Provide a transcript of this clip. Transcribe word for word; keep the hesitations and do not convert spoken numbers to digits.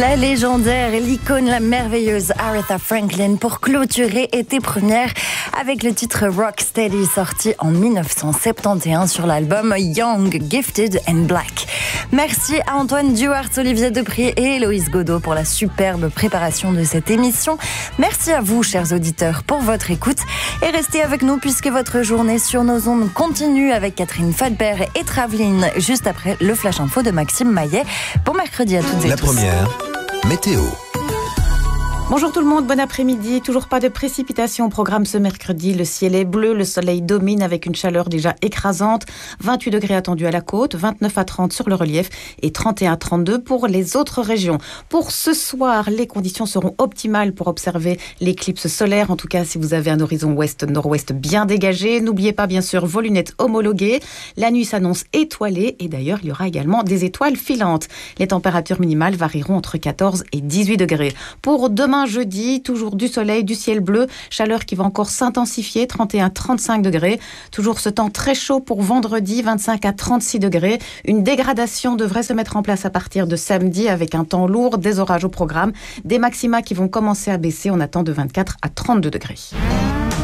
La légendaire, l'icône, la merveilleuse Aretha Franklin pour clôturer été première avec le titre Rocksteady sorti en dix-neuf cent soixante et onze sur l'album Young, Gifted and Black. Merci à Antoine Duhart, Olivier Depré et Héloïse Godot pour la superbe préparation de cette émission. Merci à vous, chers auditeurs, pour votre écoute et restez avec nous puisque votre journée sur nos ondes continue avec Catherine Fadbert et Traveline juste après le Flash Info de Maxime Maillet. Bon mercredi à toutes et La tous. première, météo. Bonjour tout le monde, bon après-midi. Toujours pas de précipitations au programme ce mercredi. Le ciel est bleu, le soleil domine avec une chaleur déjà écrasante. vingt-huit degrés attendus à la côte, vingt-neuf à trente sur le relief et trente et un à trente-deux pour les autres régions. Pour ce soir, les conditions seront optimales pour observer l'éclipse solaire. En tout cas, si vous avez un horizon ouest-nord-ouest bien dégagé. N'oubliez pas bien sûr vos lunettes homologuées. La nuit s'annonce étoilée et d'ailleurs, il y aura également des étoiles filantes. Les températures minimales varieront entre quatorze et dix-huit degrés. Pour demain, jeudi, toujours du soleil, du ciel bleu, chaleur qui va encore s'intensifier, trente et un à trente-cinq degrés. Toujours ce temps très chaud pour vendredi, vingt-cinq à trente-six degrés. Une dégradation devrait se mettre en place à partir de samedi avec un temps lourd, des orages au programme, des maxima qui vont commencer à baisser. On attend de vingt-quatre à trente-deux degrés.